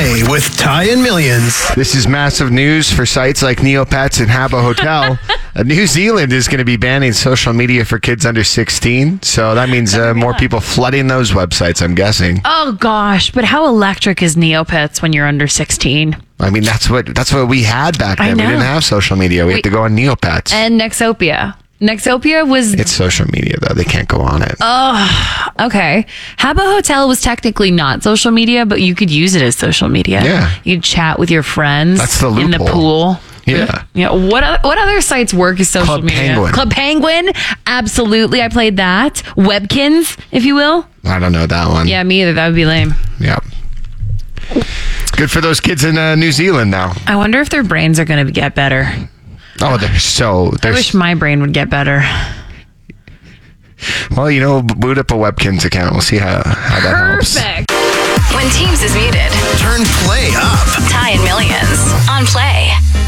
Play with Ty and Millions. This is massive news for sites like Neopets and Habbo Hotel. New Zealand is going to be banning social media for kids under 16. So that means more people flooding those websites, I'm guessing. Oh, gosh. But how electric is Neopets when you're under 16? I mean, that's what we had back then. We didn't have social media. We had to go on Neopets. And Nexopia. Nexopia was... It's social media, though. They can't go on it. Oh, okay. Habbo Hotel was technically not social media, but you could use it as social media. Yeah. You'd chat with your friends. That's the in the loophole. pool. Yeah. What other sites work as social Club media? Penguin. Club Penguin. Absolutely. I played that. Webkins, if you will. I don't know that one. Yeah, me either. That would be lame. Yeah. Good for those kids in New Zealand now. I wonder if their brains are going to get better. Oh, I wish my brain would get better. Well, boot up a Webkins account. We'll see how that helps. Perfect. When Teams is muted, Turn Play up. Ty and Millions on Play.